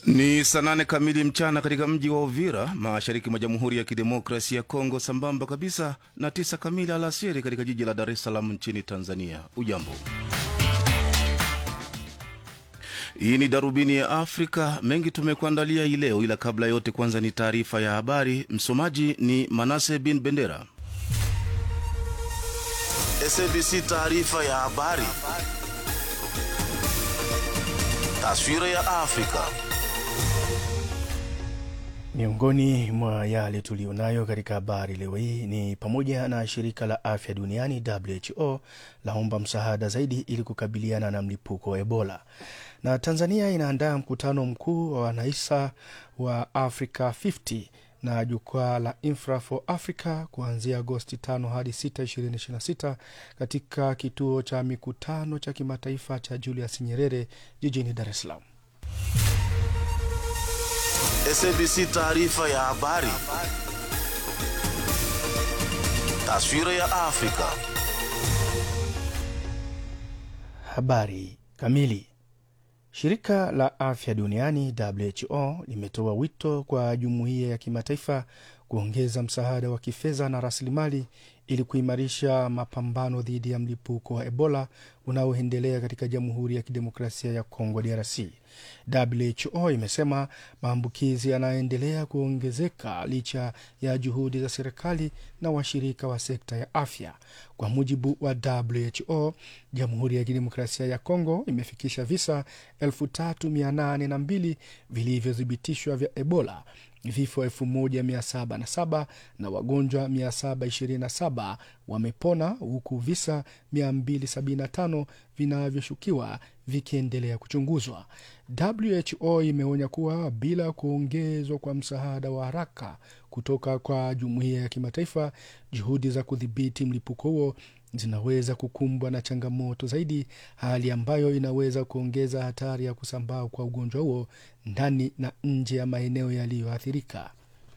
Ni saa 8 kamili mchana katika mji wa Uvira, mashariki mwa Jamhuri ya Kidemokrasia ya Kongo, sambamba kabisa na 9 kamili alasiri katika jiji la Dar es Salaam nchini Tanzania. Ujambo. Hii ni Darubini ya Afrika, mengi tumekuandalia hii leo, ila kabla yote kwanza ni taarifa ya habari. Msomaji ni Manase bin Bendera. SABC taarifa ya habari. Taswira ya Afrika. Miongoni mwa yale tulionayo katika habari leo hii ni pamoja na shirika la afya duniani WHO laomba msaada zaidi ili kukabiliana na mlipuko wa Ebola, na Tanzania inaandaa mkutano mkuu wa wanahisa wa Africa 50 na jukwaa la Infra for Africa kuanzia Agosti 5 hadi 6, 2026 katika kituo cha mikutano cha kimataifa cha Julius Nyerere jijini Dar es Salaam. SABC taarifa ya habari. Taswira ya Afrika. Habari kamili. Shirika la afya duniani WHO limetoa wito kwa jumuiya ya kimataifa kuongeza msaada wa kifedha na rasilimali ili kuimarisha mapambano dhidi ya mlipuko wa Ebola unaoendelea katika Jamhuri ya Kidemokrasia ya Kongo DRC. WHO imesema maambukizi yanaendelea kuongezeka licha ya juhudi za serikali na washirika wa sekta ya afya. Kwa mujibu wa WHO, Jamhuri ya Kidemokrasia ya Kongo imefikisha visa 3802 vilivyothibitishwa vya Ebola, vifo 1707 na wagonjwa 727 wamepona, huku visa 275 vinavyoshukiwa vikiendelea kuchunguzwa. WHO imeonya kuwa bila kuongezwa kwa msaada wa haraka kutoka kwa jumuiya ya kimataifa, juhudi za kudhibiti mlipuko huo zinaweza kukumbwa na changamoto zaidi, hali ambayo inaweza kuongeza hatari ya kusambaa kwa ugonjwa huo ndani na nje ya maeneo yaliyoathirika.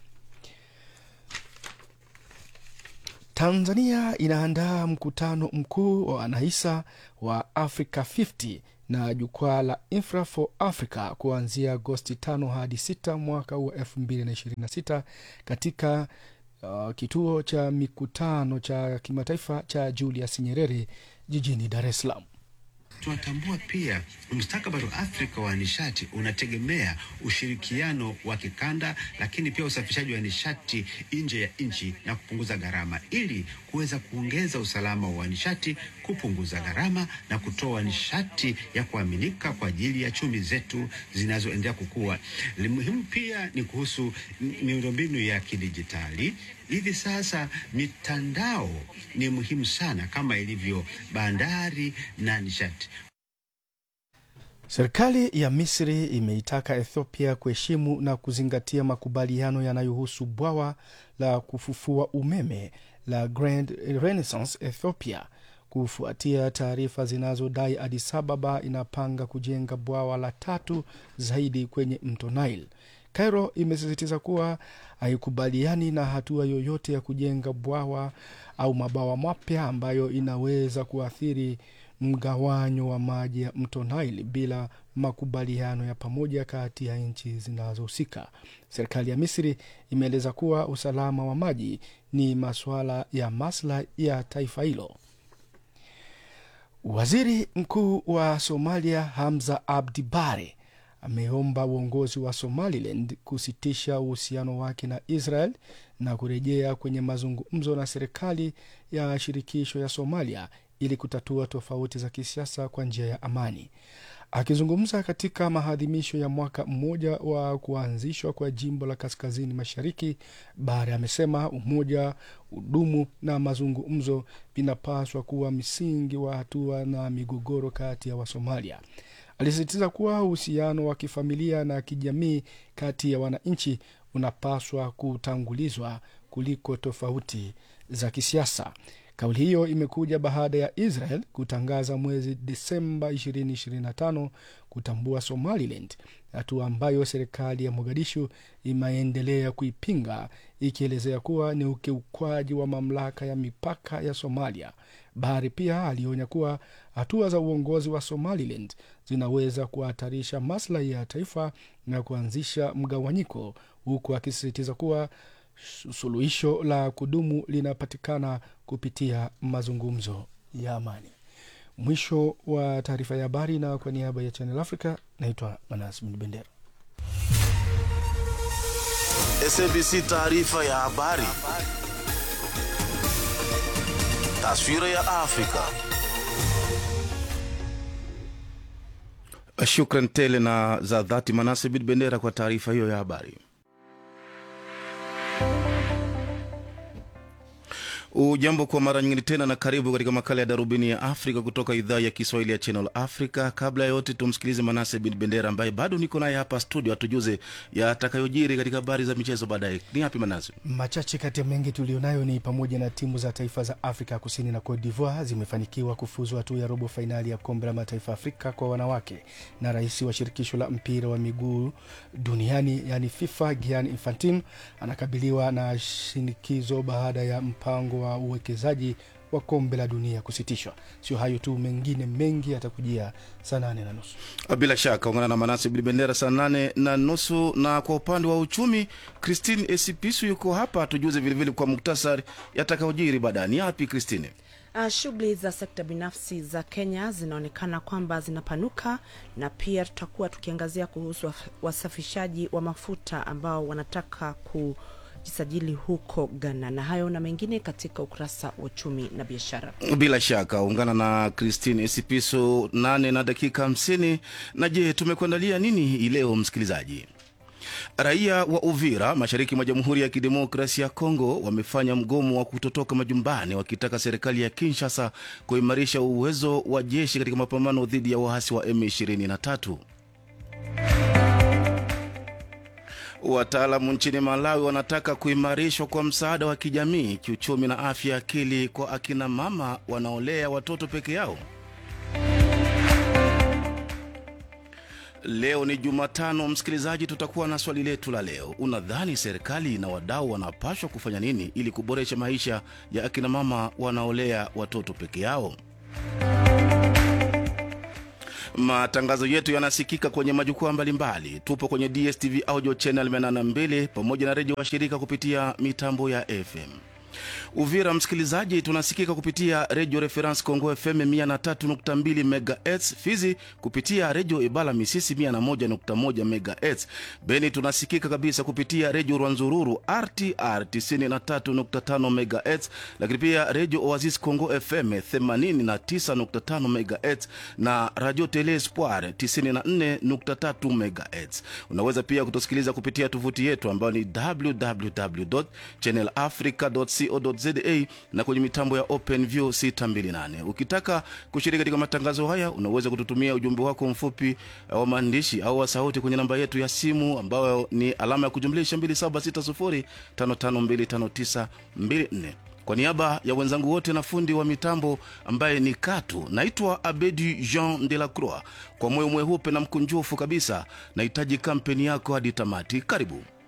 Tanzania inaandaa mkutano mkuu wa wanahisa wa Africa 50 na jukwaa la Infra for Africa kuanzia Agosti 5 hadi 6 mwaka wa 2026 katika kituo cha mikutano cha kimataifa cha Julius Nyerere jijini Dar es Salaam. Tunatambua pia mustakabali wa Afrika wa nishati unategemea ushirikiano wa kikanda, lakini pia usafirishaji wa nishati nje ya nchi na kupunguza gharama, ili kuweza kuongeza usalama wa nishati, kupunguza gharama na kutoa nishati ya kuaminika kwa ajili ya chumi zetu zinazoendelea kukua. Muhimu pia ni kuhusu miundombinu ya kidijitali. Hivi sasa mitandao ni muhimu sana kama ilivyo bandari na nishati. Serikali ya Misri imeitaka Ethiopia kuheshimu na kuzingatia makubaliano yanayohusu bwawa la kufufua umeme la Grand Renaissance Ethiopia kufuatia taarifa zinazodai Addis Ababa inapanga kujenga bwawa la 3 zaidi kwenye mto Nile. Cairo imesisitiza kuwa haikubaliani na hatua yoyote ya kujenga bwawa au mabawa mapya ambayo inaweza kuathiri mgawanyo wa maji ya mto Nile bila makubaliano ya pamoja kati ya nchi zinazohusika. Serikali ya Misri imeeleza kuwa usalama wa maji ni masuala ya maslahi ya taifa hilo. Waziri Mkuu wa Somalia Hamza Abdi Bare ameomba uongozi wa Somaliland kusitisha uhusiano wake na Israel na kurejea kwenye mazungumzo na serikali ya shirikisho ya Somalia ili kutatua tofauti za kisiasa kwa njia ya amani. Akizungumza katika maadhimisho ya mwaka mmoja wa kuanzishwa kwa jimbo la Kaskazini Mashariki, Bare amesema umoja, udumu na mazungumzo vinapaswa kuwa msingi wa hatua na migogoro kati ya Wasomalia. Alisisitiza kuwa uhusiano wa kifamilia na kijamii kati ya wananchi unapaswa kutangulizwa kuliko tofauti za kisiasa. Kauli hiyo imekuja baada ya Israel kutangaza mwezi Disemba 2025 kutambua Somaliland, hatua ambayo serikali ya Mogadishu imeendelea kuipinga, ikielezea kuwa ni ukiukwaji wa mamlaka ya mipaka ya Somalia. Bare pia alionya kuwa hatua za uongozi wa Somaliland zinaweza kuhatarisha maslahi ya taifa na kuanzisha mgawanyiko, huku akisisitiza kuwa suluhisho la kudumu linapatikana kupitia mazungumzo ya amani. Mwisho wa taarifa ya habari, na kwa niaba ya Channel Africa naitwa Manas Mbendera. SABC taarifa ya habari. Taswira ya Afrika. Shukran tele na za dhati Manase Bendera kwa taarifa hiyo ya habari. Ujambo kwa mara nyingine tena na karibu katika makala ya Darubini ya Afrika kutoka idhaa ya Kiswahili ya Channel Africa. Kabla ya yote tumsikilize Manase Bendera ambaye bado niko naye hapa studio atujuze yatakayojiri katika habari za michezo baadaye. Ni hapi Manase? Machache kati ya mengi tulionayo ni pamoja na timu za taifa za Afrika Kusini na Cote d'Ivoire zimefanikiwa kufuzu hatua ya robo finali ya kombe la mataifa Afrika kwa wanawake, na rais wa shirikisho la mpira wa miguu duniani yani FIFA Gianni Infantino anakabiliwa na shinikizo baada ya mpango wa uwekezaji wa kombe la dunia kusitishwa. Sio hayo tu, mengine mengi yatakujia saa 8:30. Bila shaka ungana na Manase Bendera saa 8:30. Na kwa upande wa uchumi, Christine Esipisu yuko hapa tujuze vilevile kwa muktasari yatakayojiri baadaye. Ni yapi Christine? Shughuli za sekta binafsi za Kenya zinaonekana kwamba zinapanuka, na pia tutakuwa tukiangazia kuhusu wasafishaji wa mafuta ambao wanataka kujisajili huko Ghana, na hayo na mengine katika ukurasa wa uchumi na biashara. Bila shaka ungana na Christine Esipiso 8:50. Na je, tumekuandalia nini leo msikilizaji? Raia wa Uvira, mashariki mwa Jamhuri ya Kidemokrasia ya Kongo, wamefanya mgomo wa kutotoka majumbani wakitaka serikali ya Kinshasa kuimarisha uwezo wa jeshi katika mapambano dhidi ya waasi wa M23. Wataalamu nchini Malawi wanataka kuimarishwa kwa msaada wa kijamii, kiuchumi na afya akili kwa akina mama wanaolea watoto peke yao. Leo ni Jumatano msikilizaji, tutakuwa na swali letu la leo. Unadhani serikali na wadau wanapaswa kufanya nini ili kuboresha maisha ya akina mama wanaolea watoto peke yao? Matangazo yetu yanasikika kwenye majukwaa mbalimbali. Tupo kwenye DSTV Audio Channel 82 pamoja na redio wa shirika kupitia mitambo ya FM. Uvira msikilizaji, tunasikika kupitia Radio Reference Congo FM 103.2 MHz, Fizi kupitia Radio Ibala Misisi 101.1 MHz, Beni tunasikika kabisa kupitia Radio Rwanzururu RTR 93.5 MHz, lakini pia Radio Oasis Congo FM 89.5 MHz na Radio Tele Espoir 94.3 MHz. Unaweza pia kutusikiliza kupitia tovuti yetu ambayo ni www.channelafrica.co.za na kwenye mitambo ya OpenView 628. Ukitaka kushiriki katika matangazo haya, unaweza kututumia ujumbe wako mfupi wa maandishi au wa sauti kwenye namba yetu ya simu ambayo ni alama ya kujumlisha 2760552594. Kwa niaba ya wenzangu wote na fundi wa mitambo ambaye ni Katu, naitwa Abedi Jean de la Croix. Kwa moyo mweupe na mkunjufu kabisa, nahitaji kampeni yako hadi tamati. Karibu.